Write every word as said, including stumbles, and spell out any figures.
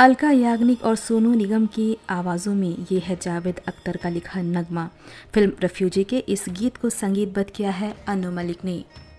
अलका याग्निक और सोनू निगम की आवाज़ों में ये है जावेद अख्तर का लिखा नगमा। फिल्म रेफ्यूजी के इस गीत को संगीतबद्ध किया है अनु मलिक ने।